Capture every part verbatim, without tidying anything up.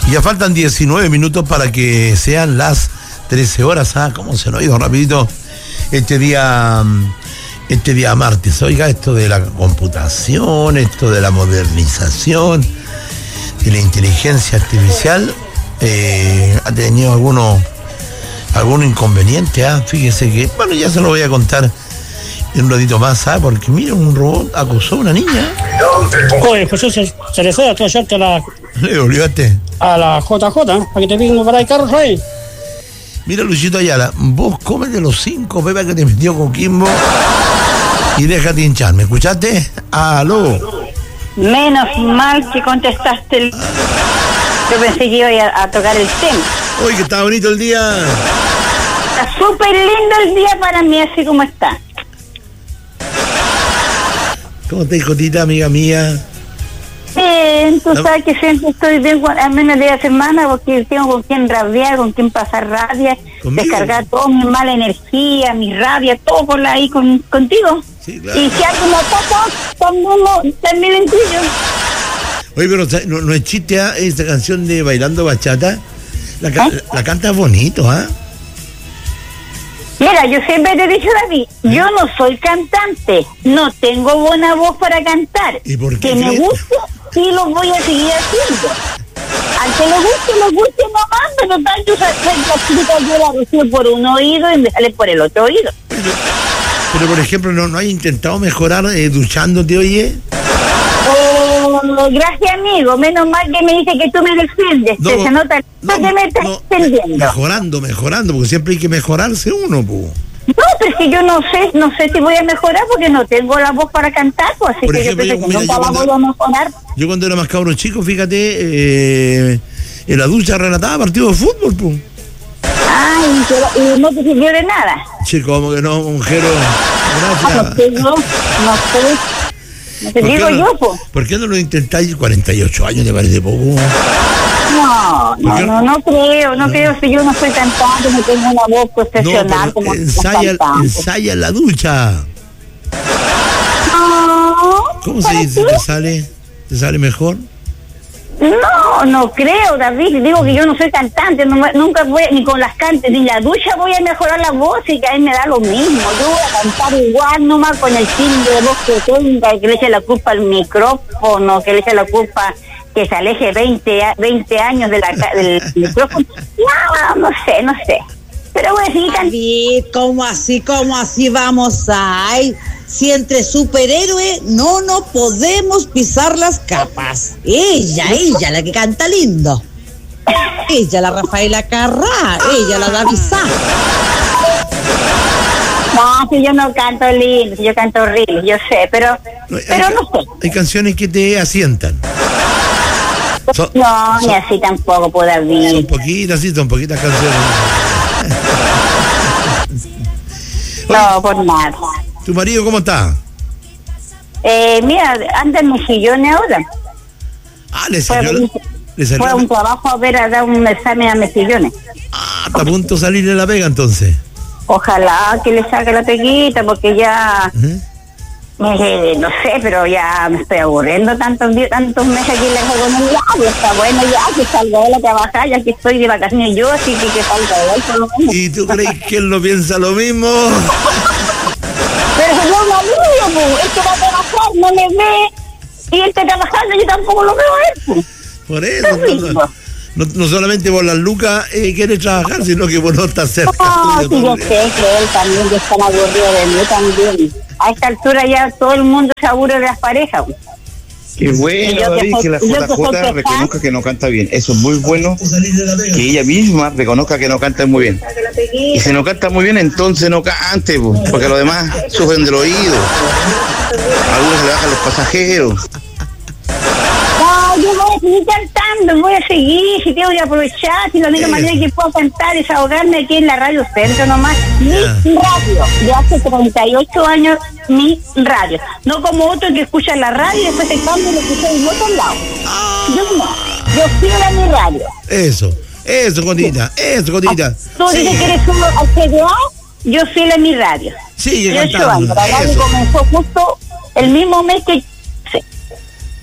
Ya faltan diecinueve minutos para que sean las trece horas. Ah, cómo se nos ha ido rapidito este día, este día martes. Oiga, esto de la computación, esto de la modernización, de la inteligencia artificial, eh, ha tenido algunos algún inconveniente. Ah, fíjese que, bueno, ya se lo voy a contar en un ratito más, ¿ah? Porque mira, un robot acosó a una niña. Oye, José Cereceda, tú allá a la... Le olvidaste. A la J J, ¿eh? Para que te vengan para el carro, ahí. Mira, Luchito Ayala, vos cómete los cinco pepas que te metió Coquimbo y déjate hinchar. ¿Me escuchaste? ¡Aló! Menos mal que contestaste el... Yo pensé que iba a, a tocar el tema. Uy, que está bonito el día. Está súper lindo el día para mí, así como está. ¿Cómo estás, Jotita, amiga mía? Bien, tú sabes que siempre estoy bien, al menos de la semana, porque tengo con quien rabiar, con quien pasar rabia, ¿conmigo? Descargar toda mi mala energía, mi rabia, todo por ahí con, contigo. Sí, claro. Y si algo me pasa, también, también en tuyo. Oye, pero no, no es chiste, ¿eh? Esta canción de Bailando Bachata, la, ¿Eh? la canta bonito, ¿ah? ¿eh? Mira, yo siempre te he dicho, David, yo no soy cantante, no tengo buena voz para cantar. ¿Y por qué? Que me guste, sí lo voy a seguir haciendo. Al que le guste, le guste nomás, pero tal, yo la recibo por un oído y me sale por el otro oído. Pero, pero por ejemplo, ¿no, no has intentado mejorar eh, duchándote, oye? Oh, gracias, amigo. Menos mal que me dice que tú me defiendes. No, se nota no, que me estás no, defendiendo. Mejorando, mejorando, porque siempre hay que mejorarse uno, pues. No, pero es que yo no sé, no sé si voy a mejorar porque no tengo la voz para cantar, pues así Por que ejemplo, yo pienso que nunca la voy a mejorar. Yo cuando era más cabro chico, fíjate, eh, en la ducha relataba partido de fútbol, pues. Ay, pero, y no te sirvió de nada. Che, como que no, mujer. Gracias. Ah, no sé, no, no sé. No te digo no, yo, po. ¿Por qué no lo intentáis? cuarenta y ocho años, ¿te parece poco? No, no, no, no creo, no, no creo si yo no soy cantante, no tengo una voz profesional no, como ensaya, ensaya en la ducha. No. ¿Cómo se dice? ¿Te sale? ¿Te sale mejor? No, no creo, David. Digo que yo no soy cantante, no, nunca voy, ni con las cantes, ni la ducha voy a mejorar la voz y que a mí me da lo mismo. Yo voy a cantar igual nomás con el timbre de voz que tenga, que le eche la culpa al micrófono, que le eche la culpa que se aleje veinte, veinte años de la, del micrófono. No, no sé, no sé. Pero voy a seguir cantando. David, ¿cómo así, cómo así vamos a...? Si entre superhéroes no nos podemos pisar las capas. Ella, ella, la que canta lindo. Ella, la Rafaela Carrá. Ella, la David Sá. No, si yo no canto lindo, si yo canto horrible, yo sé, pero, no, hay, pero no sé. Hay canciones que te asientan. Son, no, son, ni así tampoco puedo haber. Son poquitas, sí, son poquitas canciones. No, por nada. ¿Tu marido cómo está? Eh, mira, anda en Mejillones ahora. Ah, le salió. Fue, le salió fue a un trabajo a ver a dar un examen a Mejillones. Ah, está a punto de salir de la pega entonces. Ojalá que le saque la peguita porque ya. ¿Uh-huh? me, no sé, pero ya me estoy aburriendo tantos tantos meses aquí en la comunidad. Está bueno ya que salga él a trabajar, ya que estoy de vacaciones yo, así que que salga él por lo menos. ¿Y tú crees que él no piensa lo mismo? Pero yo no lo veo, él que va a trabajar, no me ve, y él está trabajando, yo tampoco lo veo a él. Pues. Por eso, no, no, no solamente por las lucas eh, quiere trabajar, sino que por no estar cerca. No, sí, yo sé que él también ya está aburrido de mí también. A esta altura ya todo el mundo se aburre de las parejas. Qué bueno, David, que, que la J J reconozca que no canta bien. Eso es muy bueno, que ella misma reconozca que no canta muy bien. Y si no canta muy bien, entonces no cante, porque los demás sufren del oído. Algunos se le bajan los pasajeros. No, yo voy a seguir cantando, voy a seguir, si tengo que aprovechar, si la única manera que puedo cantar es ahogarme aquí en la radio Centro nomás, mi radio, de hace treinta y ocho años, mi radio, no como otro que escucha la radio y después se cambia y lo escucha en otro lado. Yo no, yo fiel a mi radio. Eso, eso, Cotita, eso, Cotita. Tú sí. dices que eres uno al C D A, yo fiel a mi radio. Sigue cantando. La radio comenzó justo el mismo mes que...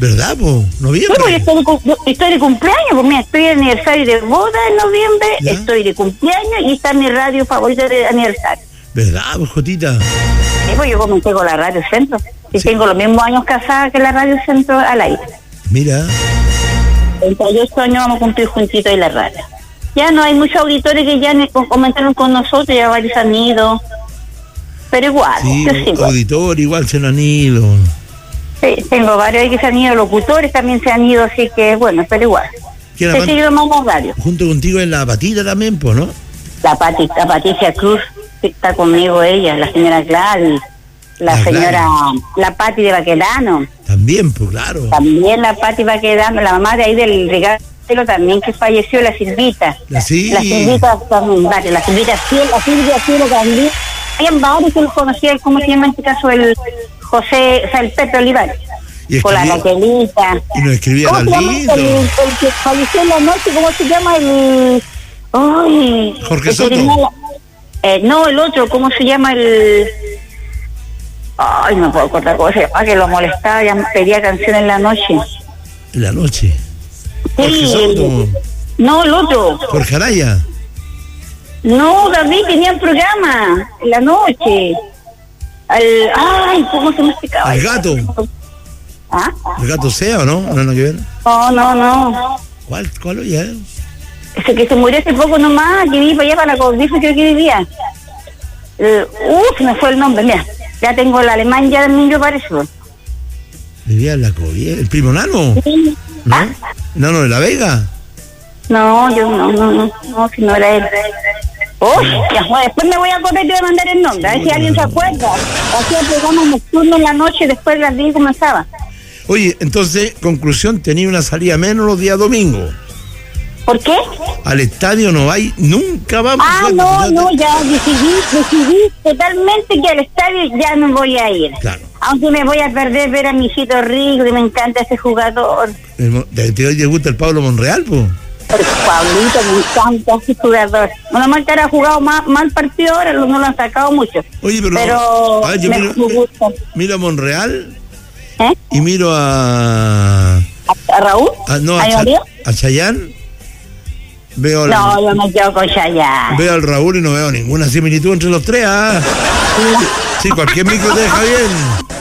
¿Verdad, po? ¿Noviembre? Sí, pues yo estoy, de, yo estoy de cumpleaños, pues mira, estoy de aniversario de boda en noviembre, ¿ya? Estoy de cumpleaños y está mi radio favorita de aniversario. ¿Verdad, pues, Jotita? Sí, pues yo comencé con la Radio Centro. Y sí. Tengo los mismos años casada que la Radio Centro al aire. Mira. treinta y ocho años vamos a cumplir juntitos en la radio. Ya no hay muchos auditores que ya comentaron con nosotros, ya varios han ido. Pero igual, sí, yo sigo. Auditor igual se lo han ido. Sí, tengo varios ahí que se han ido, locutores también se han ido, así que bueno, pero igual. Se man... sigue más radio. Junto contigo en la Patita también, pues, ¿no? La, Pati, la Patricia Cruz, está conmigo ella, la señora Gladys, la ah, señora, claro. La Pati de Baquedano. También, pues, claro. También la Pati Baquedano, la mamá de ahí del Ricardo también que falleció, la Silvita. La, sí. La Silvita también, vale, la Silvita Cielo, la Silvia Cielo también. Hay varios que los conocía, ¿cómo se llama en este caso? El José, o sea, el Pepe Olivares. Y con la Raquelita. Y nos escribían al lindo. El, el que falleció en la noche, ¿cómo se llama? El... Ay, Jorge Soto. La, eh, no, el otro, ¿cómo se llama? El... Ay, no puedo contar cómo se llama, que lo molestaba, ya pedía canción en la noche. ¿En la noche? Sí, Jorge Soto. El, no, el otro. Jorge Araya. No, David tenía un programa en la noche. El, ay, ¿cómo se me explicaba? El gato. ¿Ah? ¿El gato sea o no? ¿No hay nada que ver? No, no, no. ¿Cuál? ¿Cuál oye? Ese que se murió hace poco nomás, que vivía para allá para la Cordillera, creo que vivía. Uh, se me fue el nombre, mira. Ya tengo el alemán ya del niño para eso. ¿Vivía en la Cordillera? ¿El primo Nano? Sí. ¿No? ¿Ah? ¿Nano de la Vega? No, yo no, no, no, no, si no era él. Oh, ya, bueno, después me voy a correr y te voy a mandar el nombre, a ver si alguien se acuerda. Hacía programas nocturnos en la noche y después las diez comenzaba. Oye, entonces, conclusión, tenía una salida menos los días domingos. ¿Por qué? Al estadio no vais, nunca vamos. Ah, a no, no, ya decidí, decidí totalmente que al estadio ya no voy a ir. Claro. Aunque me voy a perder ver a mi hijito Rico, que me encanta ese jugador. ¿Te, te, te gusta el Pablo Monreal, po? Pero Pablito me encanta ese jugador. Bueno, mal que ahora ha jugado mal, mal partido ahora, no lo han sacado mucho. Oye, pero, pero a ver, yo me miro, gusta. miro a Monreal ¿Eh? y miro a... ¿A, a Raúl? A, no, a, ¿A, Cha, a Chayanne. Veo no, al, yo me quedo con Chayanne. Veo al Raúl y no veo ninguna similitud entre los tres, ¿ah? Sí, cualquier micro te deja bien.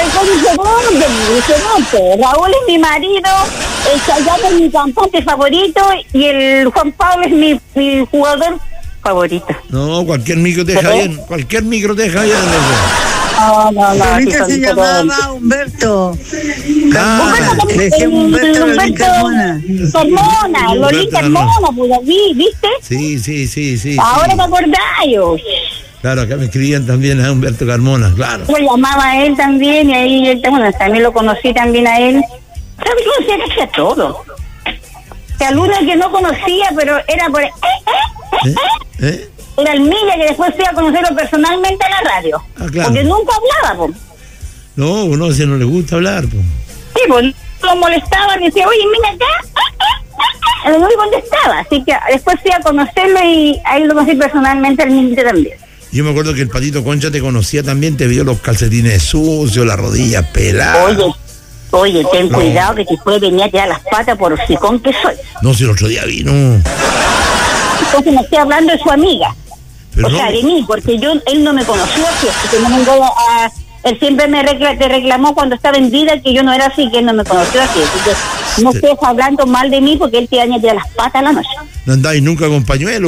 Raúl es mi marido, el Chayanne es mi cantante favorito y el Juan Pablo es mi, mi jugador favorito. No, cualquier micro te deja bien, cualquier micro te deja bien. No, no, no. Lolita se llamaba Humberto. Ah, le decíamos Humberto Lolita Carmona. Carmona, Lolita Carmona, pues David, ¿viste? Sí, sí, sí, sí. Ahora sí. me acordáis. Claro, acá me escribían también a Humberto Carmona, claro. Yo llamaba a él también y ahí, él, bueno, también lo conocí también a él. ¿Sabes? Yo conocía casi a todo. Que algunos que no conocía, pero era por... ¿Eh? ¿Eh? ¿Eh? ¿Eh? Era el Milla, que después fui a conocerlo personalmente a la radio. Ah, claro. Porque nunca hablaba, pues. No, no, si no le gusta hablar, pues. Sí, pues lo molestaba, decía, oye, mira acá. No le contestaba. Así que después fui a conocerlo y ahí lo conocí personalmente al Milla también. Yo me acuerdo que el Patito Concha te conocía también, te vio los calcetines sucios, las rodillas peladas. Oye, oye, ten no. cuidado que después venía a tirar las patas por hocicón que soy. No, si el otro día vino. Entonces me estoy hablando de su amiga. Pero o no. sea, de mí, porque yo él no me conoció así, porque no me a, a, él siempre me recla, te reclamó cuando estaba en vida que yo no era así, que él no me conoció así. Así que no estés hablando mal de mí porque él te daña las patas a la noche. ¿No andáis nunca con pañuelo?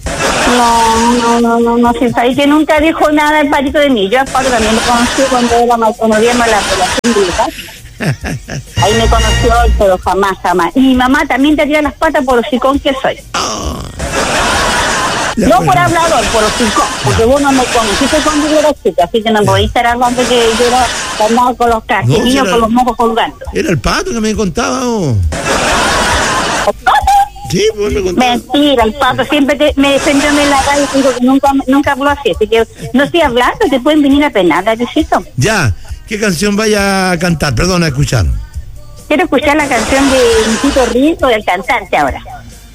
No, no, no, no, no, si sabéis que nunca dijo nada el Patito de mí. Yo a Pato también lo conocí cuando era más, cuando habíamos la población militar. Ahí me conoció, pero jamás, jamás. Y mi mamá también te tira las patas por hocicón que soy. Oh. Ya, no bueno. Por hablador, por hocicón, porque vos no me conociste cuando yo era chica, así que no podéis estar hablando que yo era andaba con los casquillos, no, si con los mocos colgando. Era el Pato que me contaba, oh. ¿El Pato? Sí, pues me contaba. Mentira, el Pato siempre te, me defendió en la radio y dijo que nunca, nunca habló así, así que no estoy hablando, te pueden venir a penar, ¿verdad? Ya, ¿qué canción vaya a cantar? Perdón, a escuchar. Quiero escuchar la canción de Tito Rico, del cantante ahora.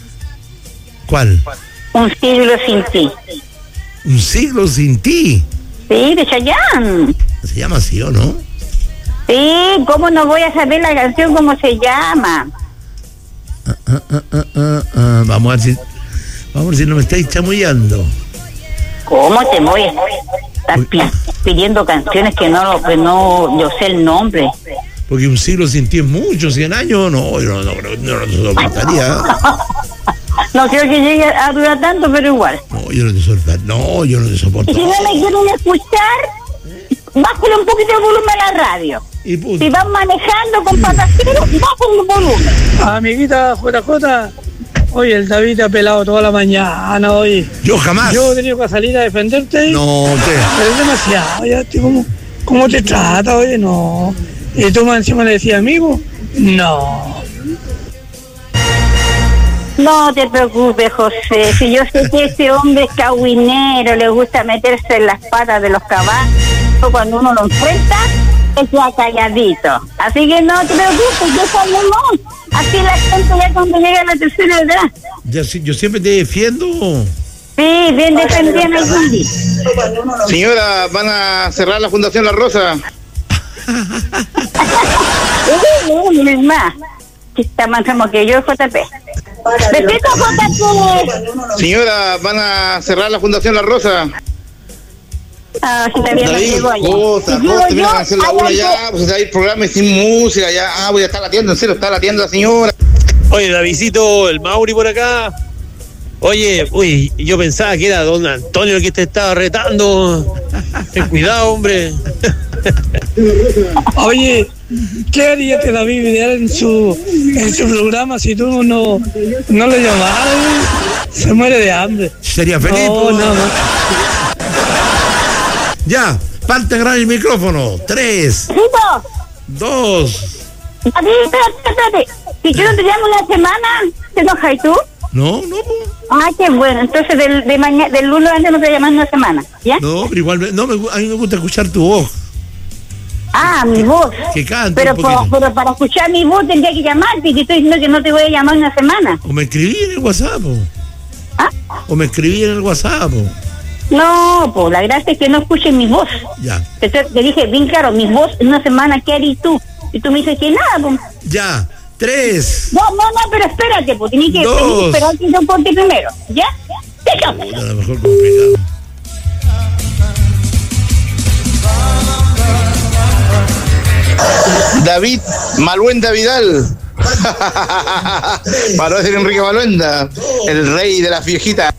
¿Cuál? Un siglo sin ti. ¿Un siglo sin ti? Sí, de Chayanne. ¿Se llama así o no? Sí, ¿cómo no voy a saber la canción cómo se llama? Ah, ah, ah, ah, ah, ah. Vamos a ver si, vamos a ver si no me estáis chamullando. ¿Cómo te voy a estar pi- pidiendo canciones que no, que no yo sé el nombre? Porque un siglo sin ti es mucho, cien años, no, yo no, no, no, no, no te soportaría. No creo que llegue a durar tanto, pero igual. No, yo no te soportaría, no, yo no te soporto. Y si no me quieren escuchar, bájale un poquito el volumen a la radio. Y puto. Si van manejando con pasajeros, bájale el volumen. Amiguita J J, oye, el David te ha pelado toda la mañana, oye. Yo jamás. Yo he tenido que salir a defenderte. No, te. Pero es demasiado, ya, tío, ¿cómo, cómo te trata, oye? No. ¿Y tú más encima le decías amigo? No. No te preocupes, José. Si yo sé que ese hombre es cahuinero, le gusta meterse en las patas de los caballos, cuando uno lo enfrenta, es ya calladito. Así que no te preocupes, yo sabemos. Así la gente ya cuando llega a la tercera edad. Ya, sí, yo siempre te defiendo. Sí, bien defendida en el Gundi. Señora, van a cerrar la Fundación La Rosa. Uy, uy, es más. Que está más enfermo que yo, J P. Besito, J P. Señora, van a cerrar la Fundación La Rosa. Ah, sí, todavía no David, llego allá. cosa, Si llego cosa, termina yo, la canción la hay una algo- ya, pues está ahí el programa y sin música, ya, ah, voy a estar latiendo, en serio, está latiendo la señora. Oye, Davidcito, el Mauri por acá. Oye, uy, yo pensaba que era don Antonio el que te estaba retando. Ten cuidado, hombre. Oye, ¿qué haría este David Vidal en su, en su programa si tú no, no le llamaras? Se muere de hambre. Sería feliz. No, pues. no, no. Ya, parte a grabar el micrófono. Tres, Besito. dos. David, espérate, espérate. Si yo no te llamo una semana, ¿te enojas y tú? No, no, po. Ah, qué bueno. Entonces, del, de mañana, del lunes antes no te llamas una semana, ¿ya? No, pero igual, me- no, me, gu- a mí me gusta escuchar tu voz. Ah, mi voz. Que cante Pero, un po- poquito. pero para escuchar mi voz tendría que llamarte y te estoy diciendo que no te voy a llamar una semana. O me escribí en el WhatsApp, po. ¿Ah? O me escribí en el WhatsApp, po. No, pues la gracia es que no escuches mi voz. Ya, Te, te dije bien claro, mi voz en una semana, ¿qué harías tú? Y tú me dices que nada, pues. ya. Tres. No, no, no, pero espérate, pues tienes que, Dos. tenés que esperar que yo corte primero, ¿ya? Déjame. A lo mejor complicado. David Maluenda Vidal. Para no decir Enrique Maluenda, el rey de las viejitas.